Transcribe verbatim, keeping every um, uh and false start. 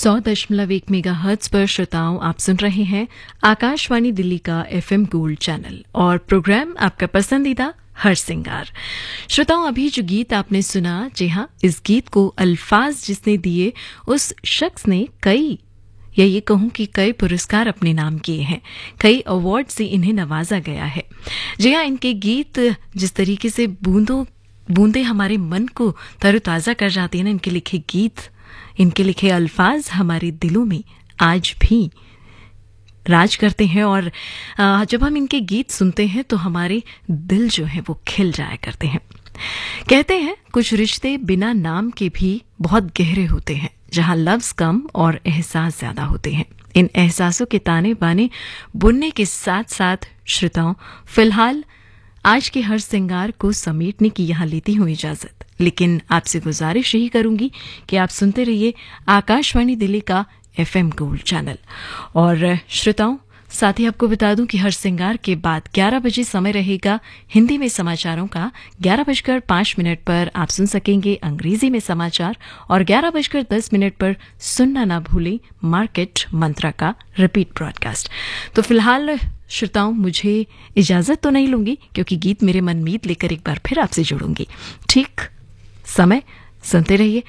सौ दशमलव एक मेगा हर्ट्ज पर श्रोताओं आप सुन रहे हैं आकाशवाणी दिल्ली का एफएम गोल्ड चैनल और प्रोग्राम आपका पसंदीदा हर सिंगार। श्रोताओं अभी जो गीत आपने सुना, जी हाँ, इस गीत को अल्फाज जिसने दिए उस शख्स ने कई या ये कहूं कि कई पुरस्कार अपने नाम किए हैं, कई अवार्ड से इन्हें नवाजा गया है। जी हाँ, इनके गीत जिस तरीके से बूंदों बूंदे हमारे मन को तरोताजा कर जाती है ना, इनके लिखे गीत, इनके लिखे अल्फाज हमारे दिलों में आज भी राज करते हैं और जब हम इनके गीत सुनते हैं तो हमारे दिल जो है वो खिल जाया करते हैं। कहते हैं कुछ रिश्ते बिना नाम के भी बहुत गहरे होते हैं, जहां लफ्ज कम और एहसास ज्यादा होते हैं। इन एहसासों के ताने बाने बुनने के साथ साथ श्रोताओं फिलहाल आज के हर सिंगार को समेटने की यहां लेती हूं इजाजत, लेकिन आपसे गुजारिश यही करूंगी कि आप सुनते रहिए आकाशवाणी दिल्ली का एफएम गोल्ड चैनल। और श्रोताओं साथ ही आपको बता दूं कि हर सिंगार के बाद ग्यारह बजे समय रहेगा हिंदी में समाचारों का। ग्यारह बजकर पांच मिनट पर आप सुन सकेंगे अंग्रेजी में समाचार और ग्यारह बजकर दस मिनट पर सुनना ना भूलें मार्केट मंत्रा का रिपीट ब्रॉडकास्ट। तो फिलहाल श्रोताओं मुझे इजाजत तो नहीं लूंगी, क्योंकि गीत मेरे मन मीत लेकर एक बार फिर आपसे जुड़ूंगी। ठीक समय सुनते रहिए